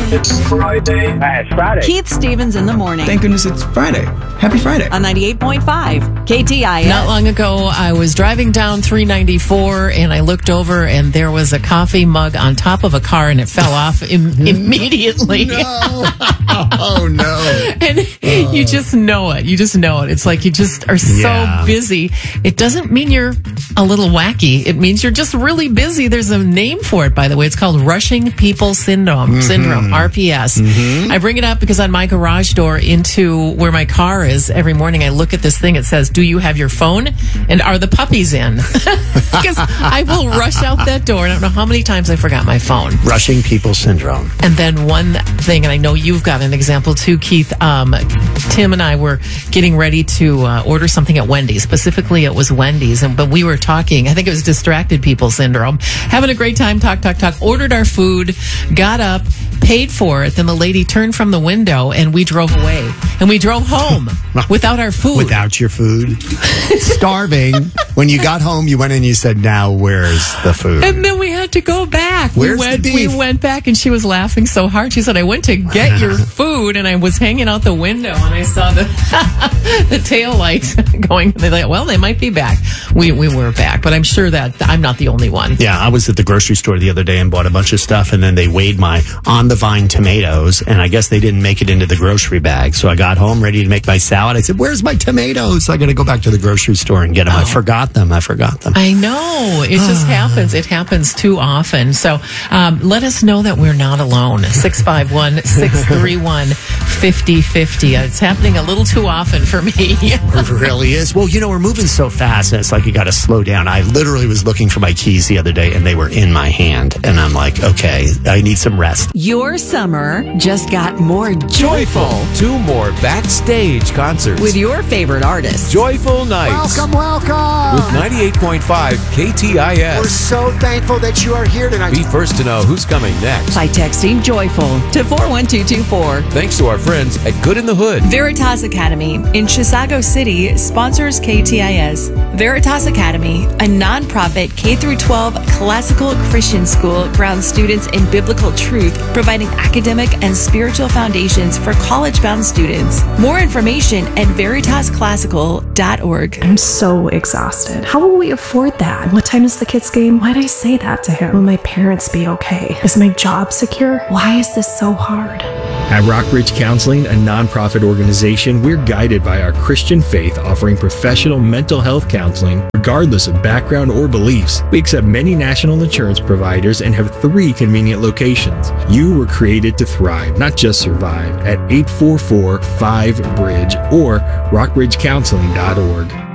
It's Friday. It's Friday. Keith Stevens in the morning. Thank goodness it's Friday. Happy Friday. On 98.5 KTIS. Not long ago, I was driving down 394 and I looked over and there was a coffee mug on top of a car and it fell off immediately. No. Oh, no. And you just know it. You just know it. It's like you just are so busy. It doesn't mean you're a little wacky. It means you're just really busy. There's a name for it, by the way. It's called Rushing People Syndrome, RPS. I bring it up because on my garage door into where my car is, every morning I look at this thing. It says, do you have your phone? And are the puppies in? Because I will rush out that door. And I don't know how many times I forgot my phone. Rushing People Syndrome. And then one thing, and I know you've got an example too, Keith. Tim and I were getting ready to order something at Wendy's. Specifically, it was Wendy's. But we were talking, I think it was distracted people syndrome. Having a great time, talk. Ordered our food, got up, paid for it. Then the lady turned from the window and we drove away. And we drove home without our food. Without your food. Starving. When you got home, you went in and you said, now where's the food? And then we had to go back. Where's the beef? We went back and she was laughing so hard. She said, I went to get your food and I was hanging out the window and I saw the tail lights going. They're like, well, they might be back. We were back, but I'm sure that I'm not the only one. Yeah, I was at the grocery store the other day and bought a bunch of stuff, and then they weighed my on-the-vine tomatoes, and I guess they didn't make it into the grocery bag. So I got home ready to make my salad. I said, where's my tomatoes? I got to go back to the grocery store and get them. I forgot them. I know. It just happens. It happens too often. So let us know that we're not alone. 651-631-5050. It's happening a little too often for me. It really is. Well, we're moving so fast, and it's like you got to slow down. I literally was looking for my keys the other day, and they were in my hand. And I'm like, okay, I need some rest. Your summer just got more Joyful. 2 more backstage concerts. with your favorite artists. Joyful Nights. Welcome. With 98.5 KTIS. We're so thankful that you are here tonight. Be first to know who's coming next. By texting Joyful to 41224. Thanks to our friends at Good in the Hood. Veritas Academy in Chisago City sponsors KTIS. Veritas Academy, a nonprofit K-12 classical Christian school, grounds students in biblical truth, providing academic and spiritual foundations for college-bound students. More information at veritasclassical.org. I'm so exhausted. How will we afford that? What time is the kids' game? Why'd I say that to him? Will my parents be okay? Is my job secure? Why is this so hard? At Rockbridge Counseling, a nonprofit organization, we're guided by our Christian faith, offering professional mental health counseling regardless of background or beliefs. We accept many national insurance providers and have 3 convenient locations. You were created to thrive, not just survive, at 844-5-BRIDGE or rockbridgecounseling.org.